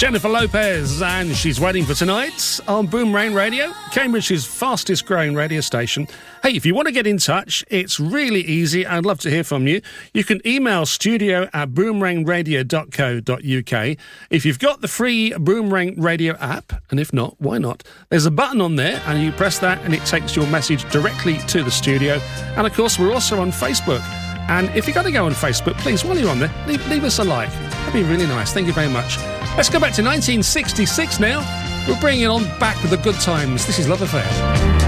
Jennifer Lopez, and she's waiting for tonight on Boomerang Radio, Cambridge's fastest growing radio station. Hey, if you want to get in touch, it's really easy. I'd love to hear from you. You can email studio@boomerangradio.co.uk. If you've got the free Boomerang Radio app, and if not, why not? There's a button on there, and you press that, and it takes your message directly to the studio. And of course, we're also on Facebook. And if you're going to go on Facebook, please, while you're on there, leave us a like. That'd be really nice. Thank you very much. Let's go back to 1966 now. We're bringing on back the good times. This is Love Affair.